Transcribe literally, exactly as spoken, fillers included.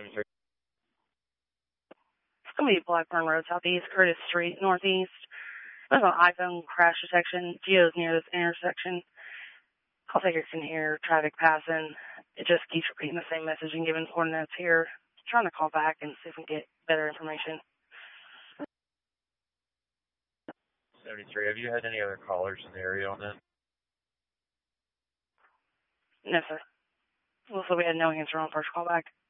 seventy-three. It's going to be Blackburn Road, Southeast, Curtis Street, Northeast. There's an iPhone crash detection. Geo's near this intersection. Call takers can hear traffic passing. It just keeps repeating the same message and giving coordinates here. I'm trying to call back and see if we can get better information. seventy-three, have you had any other callers in the area on that? No, sir. Also, we had no answer on first call back.